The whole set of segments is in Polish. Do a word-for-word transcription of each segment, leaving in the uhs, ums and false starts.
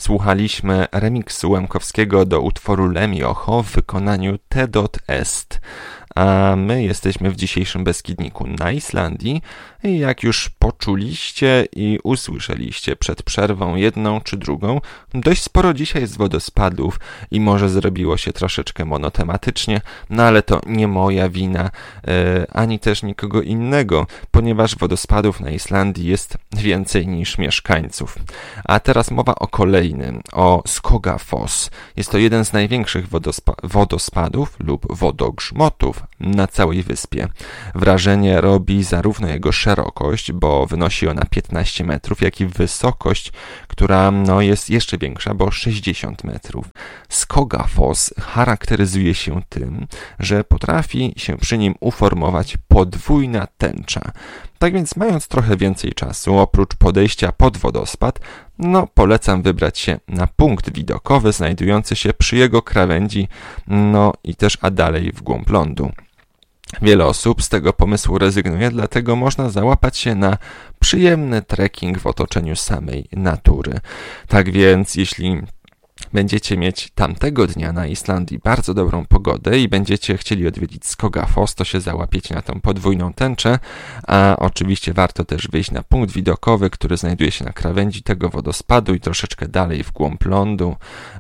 Słuchaliśmy remiksu Łemkowskiego do utworu Lemiocho w wykonaniu T Est. A my jesteśmy w dzisiejszym Beskidniku na Islandii i jak już poczuliście i usłyszeliście przed przerwą jedną czy drugą, dość sporo dzisiaj jest wodospadów i może zrobiło się troszeczkę monotematycznie, no ale to nie moja wina, e, ani też nikogo innego, ponieważ wodospadów na Islandii jest więcej niż mieszkańców. A teraz mowa o kolejnym, o Skogafoss. Jest to jeden z największych wodospa- wodospadów lub wodogrzmotów na całej wyspie. Wrażenie robi zarówno jego szerokość, bo wynosi ona piętnaście metrów, jak i wysokość, która no, jest jeszcze większa, bo sześćdziesiąt metrów. Skogafoss charakteryzuje się tym, że potrafi się przy nim uformować podwójna tęcza. Tak więc mając trochę więcej czasu, oprócz podejścia pod wodospad, no polecam wybrać się na punkt widokowy znajdujący się przy jego krawędzi, no i też a dalej w głąb lądu. Wiele osób z tego pomysłu rezygnuje, dlatego można załapać się na przyjemny trekking w otoczeniu samej natury. Tak więc jeśli będziecie mieć tamtego dnia na Islandii bardzo dobrą pogodę i będziecie chcieli odwiedzić Skogafoss, to się załapiecie na tą podwójną tęczę, a oczywiście warto też wyjść na punkt widokowy, który znajduje się na krawędzi tego wodospadu i troszeczkę dalej w głąb lądu,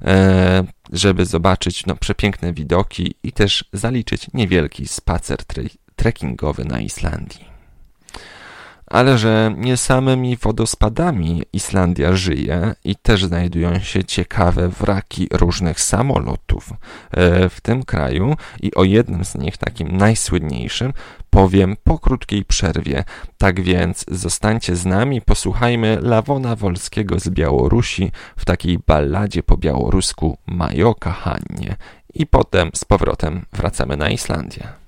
żeby zobaczyć no, przepiękne widoki i też zaliczyć niewielki spacer tre- trekkingowy na Islandii. Ale że nie samymi wodospadami Islandia żyje i też znajdują się ciekawe wraki różnych samolotów w tym kraju i o jednym z nich, takim najsłynniejszym, powiem po krótkiej przerwie. Tak więc zostańcie z nami, posłuchajmy Lawona Wolskiego z Białorusi w takiej balladzie po białorusku Majo Kochanie i potem z powrotem wracamy na Islandię.